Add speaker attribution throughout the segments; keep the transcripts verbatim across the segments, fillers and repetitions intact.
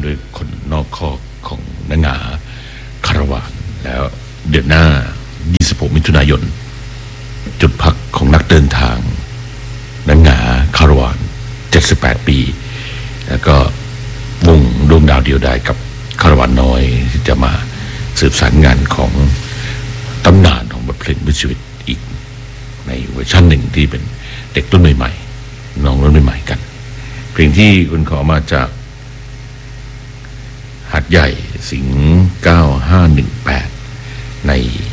Speaker 1: ด้วยคนนอกคอกของนางงาคาราวานแล้วเดือนหน้ายี่สิบหกมิถุนายนจุดพักของนักเดินทางนางงาคาราวานเจ็ดสิบแปดปีแล้วก็วงดวงดาวเดียวดายกับคาราวานน้อยที่จะมาสืบสานงานของตำนานของบทเพลงวิถีชีวิตอีกในเวอร์ชันหนึ่งที่เป็นเด็กรุ่นใหม่ๆน้องรุ่นใหม่ๆกันเพลงที่คุณขอมาจากหัดใหญ่สิงห์เก้าห้าหนึ่งแปดใน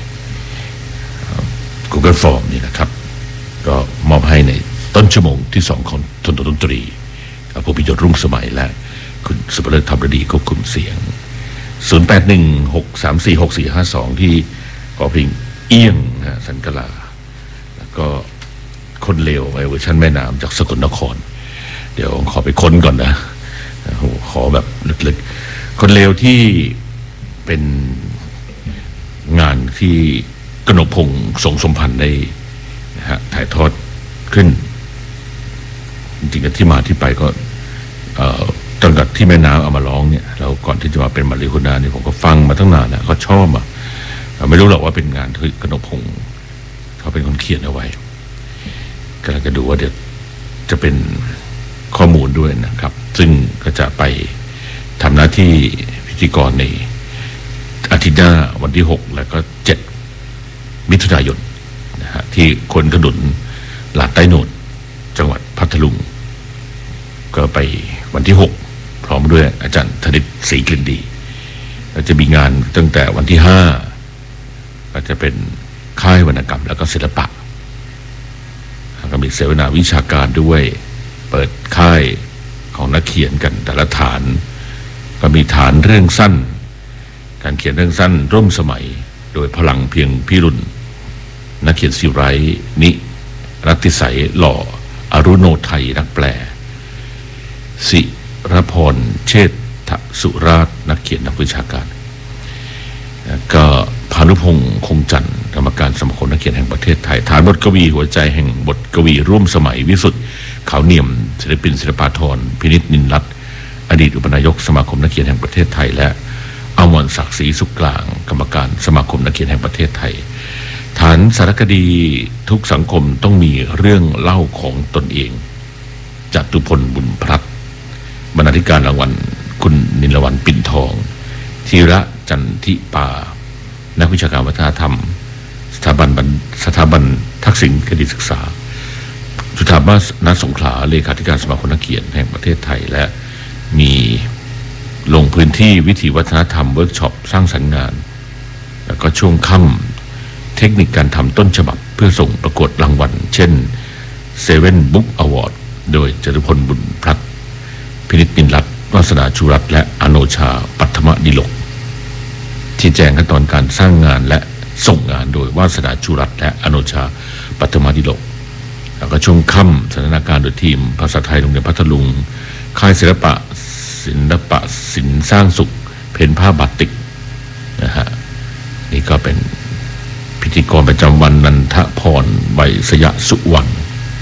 Speaker 1: Google Form นี่นะครับก็มอบให้ในต้นชั่วโมงที่สองของทนดนตรีผู้พิจารณารุ่งสมัยและคุณสุภเลิศธรรมฤดีควบคุมเสียงศูนย์ แปด หนึ่ง หก สาม สี่ หก สี่ ห้า สองที่ขอเพลงเอี้ยงนะสันกลาแล้วก็คนเลวในเวอร์ชันแม่น้ำจากสกลนครเดี๋ยวขอไปค้นก่อนนะขอแบบลึกๆคนเลวที่เป็นงานที่กนกพงษ์สงสมพันธ์ได้นะฮะถ่ายทอดขึ้นจริงๆที่มาที่ไปก็ตั้งแต่ที่แม่น้ำเอามาร้องเนี่ยเราก่อนที่จะมาเป็นมาริคุนาเนี่ยผมก็ฟังมาตั้งนานนะเขาชอบอ่ะไม่รู้หรอกว่าเป็นงานที่กนกพงษ์เขาเป็นคนเขียนเอาไว้กำลังจะดูว่าเดี๋ยวจะเป็นข้อมูลด้วยนะครับซึ่งก็จะไปทำหน้าที่พิธีกรในอาทิตย์หน้าวันที่หกแล้วก็เจ็ดมิถุนายนนะฮะที่คนถนนลาดใต้โนนจังหวัดพัทลุงก็ไปวันที่หกพร้อมด้วยอาจารย์ธนิตศรีกลิ่นดีเราจะมีงานตั้งแต่วันที่ห้าก็จะเป็นค่ายวรรณกรรมแล้วก็ศิลปะก็มีเสวนาวิชาการด้วยเปิดค่ายของนักเขียนกันแต่ละฐานก็มีฐานเรื่องสั้นการเขียนเรื่องสั้นร่วมสมัยโดยพลังเพียงพิรุณนักเขียนศิไรนิรัตติสัยหล่ออรุโนไทยนักแปลศิรพรเชษฐสุราชนักเขียนนักวิชาการก็พานุพงษ์คงจันทร์กรรมการสมาคมนักเขียนแห่งประเทศไทยฐานบทกวีหัวใจแห่งบทกวีร่วมสมัยวิสุทธิ์ขาวเนียมศิลปินศิลปาธรพินิจนินรัตน์อดีตอุปนายกสมาคมนักเขียนแห่งประเทศไทยและอมรศักดิ์ศรีสุขกลางกรรมการสมาคมนักเขียนแห่งประเทศไทยฐานสารคดีทุกสังคมต้องมีเรื่องเล่าของตนเองจตุพลบุญพลัดบรรณาธิการรางวัลคุณนิลวรรณปิ่นทองธีระจันทิปานักวิชาการวัฒนธรรมสถาบันสถาบันทักษิณคดีศึกษาสุธามาสณสงขลาเลขาธิการสมาคมนักเขียนแห่งประเทศไทยและมีลงพื้นที่วิถีวัฒนธรรมเวิร์กช็อปสร้างสรรค์งานแล้วก็ช่วงค่ำเทคนิคการทำต้นฉบับเพื่อส่งประกวดรางวัลเช่นเซเว่นบุ๊กอวอร์ดโดยจตุพลบุญพลัดพินิจนินรัตน์วาสนาชูรัตน์และอโนชาปัทมดิลกที่แจงขั้นตอนการสร้างงานและส่งงานโดยวาสนาชูรัตน์และอโนชาปัทมดิลกแล้วก็ช่วงค่ำสถานการณ์โดยทีมภาษาไทยโรงเรียนพัทลุงค่ายศิลปะศิลปะศิลป์สร้างสุขเพ้นผ้าบาติกนะฮะนี่ก็เป็นพิธีกรประจำวันนันทพรใบสยสุวรรณ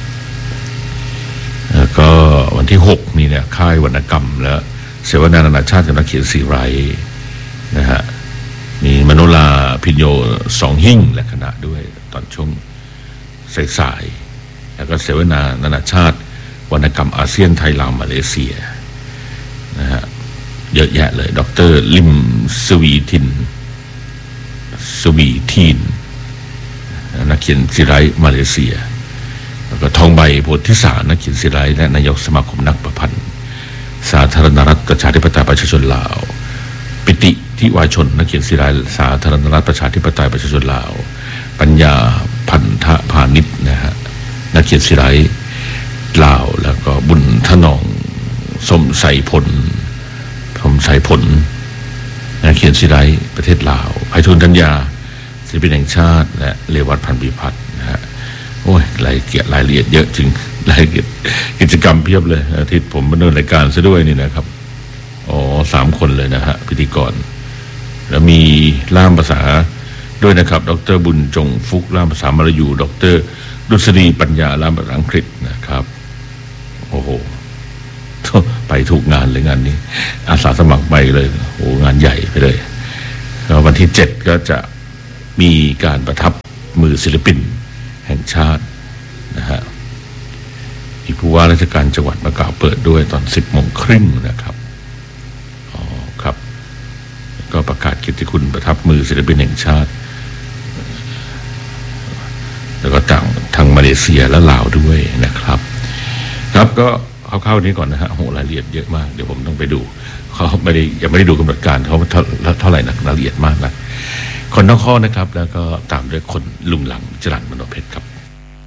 Speaker 1: แล้วก็วันที่หกนี่เนี่ยค่ายวรรณกรรมและเสวนานานาชาติกับนักเขียนสีไรนะฮะมีมโนราพิญโยสองหิ่งและคณะด้วยตอนช่วงสายๆแล้วก็เสวนานานาชาติวรรณกรรมอาเซียนไทยลาวมาเลเซียนะฮะเยอะแยะเลยดร.ลิมสวีทินสวีทีนนักเขียนศิไรมาเลเซียแล้วก็ทองใบโพธิสารนักเขียนศิไรและนายกสมาคมนักประพันธ์สาธารณรัฐประชาธิปไตยประชาชนลาวปิติทิวาชนนักเขียนศิไรสาธารณรัฐประชาธิปไตยประชาชนลาวปัญญาพันธพาณิชย์นะฮะนักเขียนศิไรลาวแล้วก็บุญถนอมสมใสผลสมใสผลนักเขียนศิไรประเทศลาวไพฑูรย์ธัญญาศิลปินแห่งชาติและเรวัตพันธ์พิพัฒน์นะฮะโอ้ยรายละเอียดรายละเอียดเยอะจริงรายละเอียดกิจกรรมเพียบเลยอาทิตย์ผมมาดำเนินรายการซะด้วยนี่นะครับอ๋อสามคนเลยนะฮะพิธีกรแล้วมีล่ามภาษาด้วยนะครับดร.บุญจงฟุกล่ามภาษามลายูดร.ดุษฎีปัญญาล่ามภาษาอังกฤษนะครับโอ้โหไปถูกงานเลยงานนี้อาสาสมัครไปเลยโอ้งานใหญ่ไปเลยแล้ววันที่เจ็ดก็จะมีการประทับมือศิลปินแห่งชาตินะฮะมีผู้ว่าราชการจังหวัดมากล่าวเปิดด้วยตอนสิบโมงครึ่งนะครับอ๋อครับก็ประกาศเกียรติคุณประทับมือศิลปินแห่งชาติแล้วก็ต่างทางมาเลเซียและลาวด้วยนะครับครับก็เข้าๆนี้ก่อนนะฮะโหรายละเอียดเยอะมากเดี๋ยวผมต้องไปดูเขาไม่ได้ยังไม่ได้ดูกำหนดการเขาเท่าไหร่นักรายละเอียดมากนะคนนอกข้อนะครับแล้วก็ตามด้วยคนลุงหลังจรัญมโนเพชรครับ